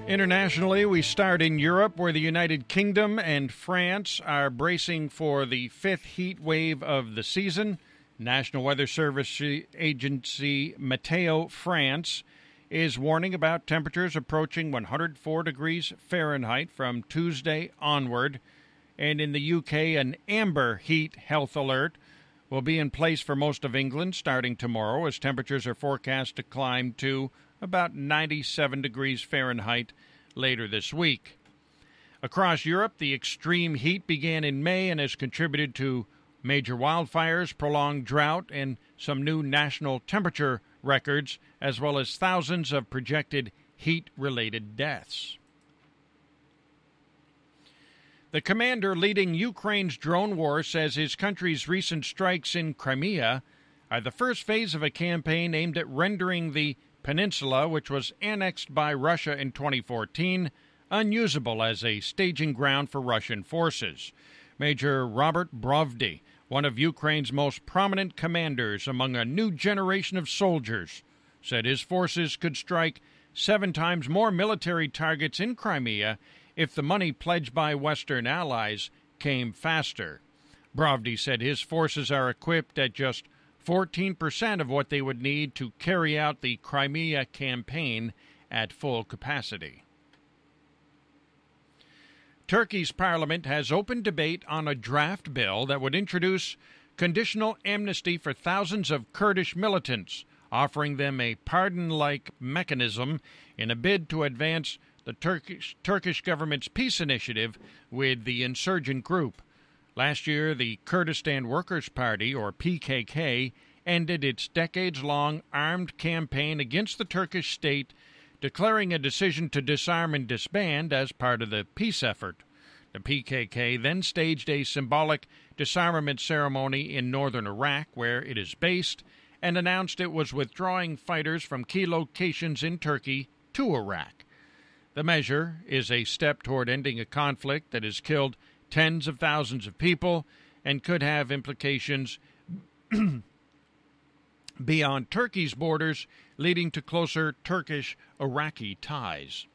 Internationally, we start in Europe, where the United Kingdom and France are bracing for the fifth heat wave of the season. National Weather Service agency Meteo France is warning about temperatures approaching 104 degrees Fahrenheit from Tuesday onward. And in the UK, an amber heat health alert will be in place for most of England starting tomorrow, as temperatures are forecast to climb to about 97 degrees Fahrenheit later this week. Across Europe, the extreme heat began in May and has contributed to major wildfires, prolonged drought, and some new national temperature records, as well as thousands of projected heat-related deaths. The commander leading Ukraine's drone war says his country's recent strikes in Crimea are the first phase of a campaign aimed at rendering the peninsula, which was annexed by Russia in 2014, unusable as a staging ground for Russian forces. Major Robert Brovdy, one of Ukraine's most prominent commanders among a new generation of soldiers, said his forces could strike 7 times more military targets in Crimea if the money pledged by Western allies came faster. Brovdy said his forces are equipped at just 14% of what they would need to carry out the Crimea campaign at full capacity. Turkey's parliament has opened debate on a draft bill that would introduce conditional amnesty for thousands of Kurdish militants, offering them a pardon-like mechanism in a bid to advance the Turkish government's peace initiative with the insurgent group. Last year, the Kurdistan Workers' Party, or PKK, ended its decades-long armed campaign against the Turkish state, declaring a decision to disarm and disband as part of the peace effort. The PKK then staged a symbolic disarmament ceremony in northern Iraq, where it is based, and announced it was withdrawing fighters from key locations in Turkey to Iraq. The measure is a step toward ending a conflict that has killed tens of thousands of people and could have implications beyond Turkey's borders, leading to closer Turkish-Iraqi ties.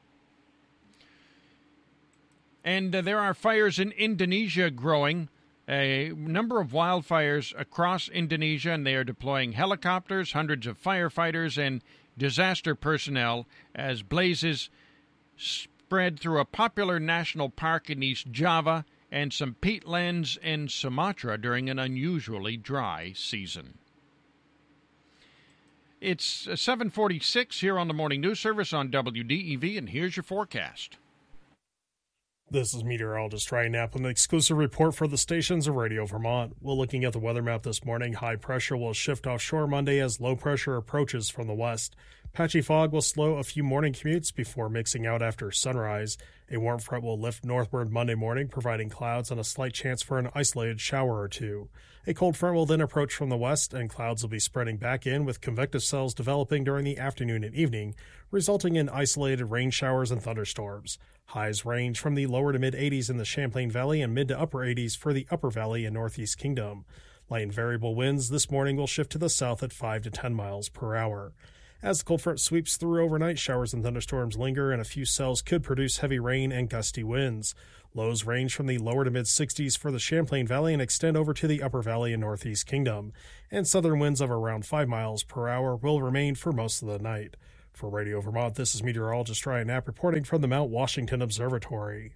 And there are fires in Indonesia growing. A number of wildfires across Indonesia, and they are deploying helicopters, hundreds of firefighters, and disaster personnel as blazes spread through a popular national park in East Java and some peatlands in Sumatra during an unusually dry season. It's 7:46 here on the Morning News Service on WDEV, and here's your forecast. This is meteorologist Ryan Knapp with an exclusive report for the stations of Radio Vermont. We're looking at the weather map this morning. High pressure will shift offshore Monday as low pressure approaches from the west. Patchy fog will slow a few morning commutes before mixing out after sunrise. A warm front will lift northward Monday morning, providing clouds and a slight chance for an isolated shower or two. A cold front will then approach from the west, and clouds will be spreading back in with convective cells developing during the afternoon and evening, resulting in isolated rain showers and thunderstorms. Highs range from the lower to mid-80s in the Champlain Valley and mid to upper 80s for the Upper Valley and Northeast Kingdom. Light and variable winds this morning will shift to the south at 5 to 10 miles per hour. As the cold front sweeps through overnight, showers and thunderstorms linger, and a few cells could produce heavy rain and gusty winds. Lows range from the lower to mid-60s for the Champlain Valley and extend over to the Upper Valley and Northeast Kingdom, and southern winds of around 5 miles per hour will remain for most of the night. For Radio Vermont, this is meteorologist Ryan Knapp reporting from the Mount Washington Observatory.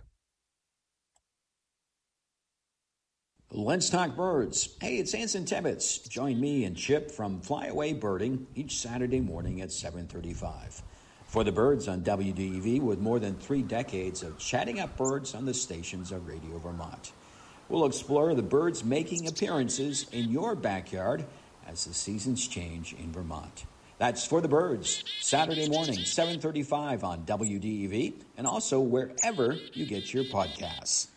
Let's talk birds. Hey, it's Anson Tebbets. Join me and Chip from Flyaway Birding each Saturday morning at 7:35. For the birds on WDEV, with more than 3 decades of chatting up birds on the stations of Radio Vermont. We'll explore the birds making appearances in your backyard as the seasons change in Vermont. That's For the Birds, Saturday morning, 7:35 on WDEV, and also wherever you get your podcasts.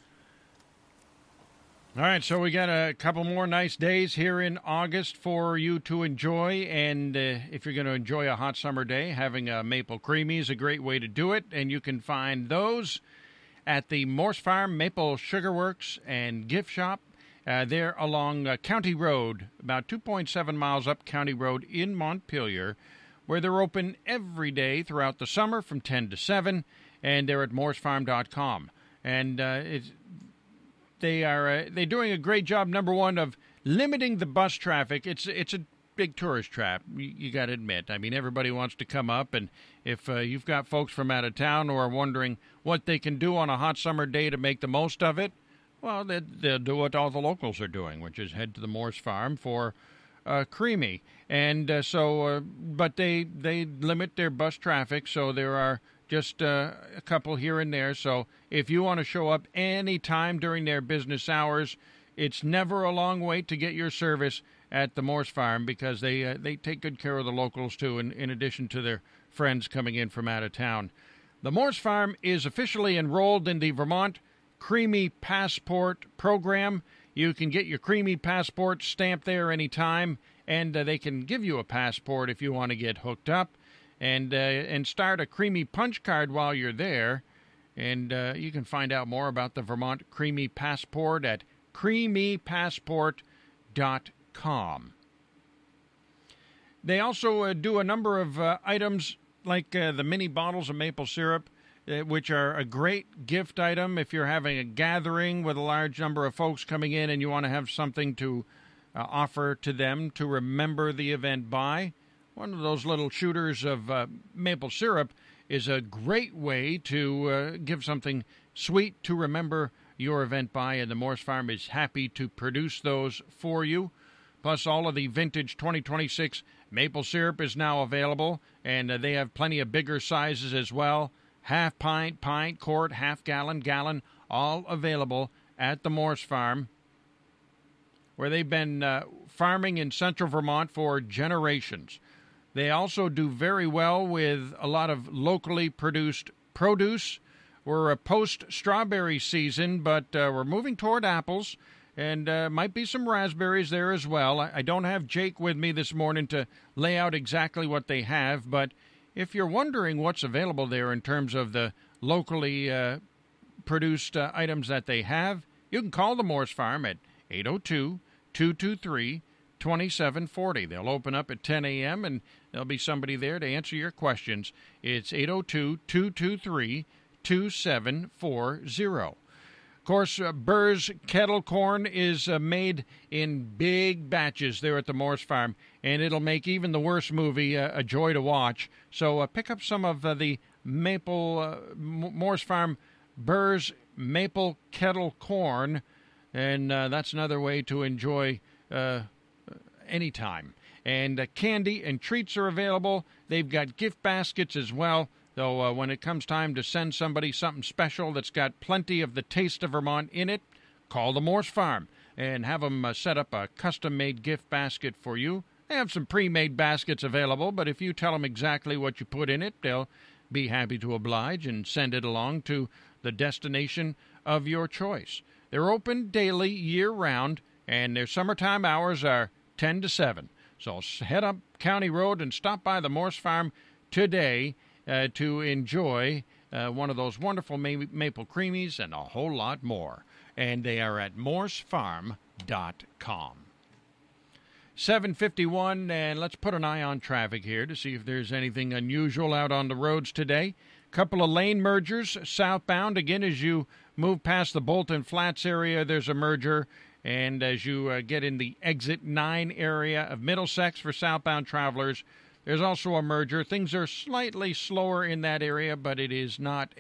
All right, so we got a couple more nice days here in August for you to enjoy, and if you're going to enjoy a hot summer day, having a maple creamy is a great way to do it, and you can find those at the Morse Farm Maple Sugar Works and Gift Shop. They're along County Road, about 2.7 miles up County Road in Montpelier, where they're open every day throughout the summer from 10 to 7, and they're at morsefarm.com. And they're doing a great job, number one, of limiting the bus traffic. It's a big tourist trap, you got to admit. I mean, everybody wants to come up, and if you've got folks from out of town who are wondering what they can do on a hot summer day to make the most of it, well, they'll do what all the locals are doing, which is head to the Morse Farm for creamy. And but they limit their bus traffic, so there are just a couple here and there. So if you want to show up any time during their business hours, it's never a long wait to get your service at the Morse Farm, because they take good care of the locals, too, in addition to their friends coming in from out of town. The Morse Farm is officially enrolled in the Vermont Creamy Passport program. You can get your Creamy Passport stamped there anytime, and they can give you a passport if you want to get hooked up, and start a Creamy Punch Card while you're there. And you can find out more about the Vermont Creamy Passport at creamypassport.com. They also do a number of items like the mini bottles of maple syrup, which are a great gift item if you're having a gathering with a large number of folks coming in and you want to have something to offer to them to remember the event by. One of those little shooters of maple syrup is a great way to give something sweet to remember your event by, and the Morse Farm is happy to produce those for you. Plus, all of the vintage 2026 maple syrup is now available, and they have plenty of bigger sizes as well. Half pint, pint, quart, half gallon, gallon, all available at the Morse Farm, where they've been farming in central Vermont for generations. They also do very well with a lot of locally produced produce. We're post-strawberry season, but we're moving toward apples, and might be some raspberries there as well. I don't have Jake with me this morning to lay out exactly what they have, but if you're wondering what's available there in terms of the locally produced items that they have, you can call the Morse Farm at 802-223-2740. They'll open up at 10 a.m., and there'll be somebody there to answer your questions. It's 802-223-2740. Of course, Burr's Kettle Corn is made in big batches there at the Morse Farm, and it'll make even the worst movie a joy to watch. So pick up some of the Morse Farm Burr's Maple Kettle Corn, and that's another way to enjoy anytime. And candy and treats are available. They've got gift baskets as well. So when it comes time to send somebody something special that's got plenty of the taste of Vermont in it, call the Morse Farm and have them set up a custom-made gift basket for you. They have some pre-made baskets available, but if you tell them exactly what you put in it, they'll be happy to oblige and send it along to the destination of your choice. They're open daily, year-round, and their summertime hours are 10 to 7. So head up County Road and stop by the Morse Farm today to enjoy one of those wonderful maple creamies and a whole lot more. And they are at morsefarm.com. 7:51, and let's put an eye on traffic here to see if there's anything unusual out on the roads today. Couple of lane mergers southbound. Again, as you move past the Bolton Flats area, there's a merger. And as you get in the exit 9 area of Middlesex for southbound travelers, there's also a merger. Things are slightly slower in that area, but it is not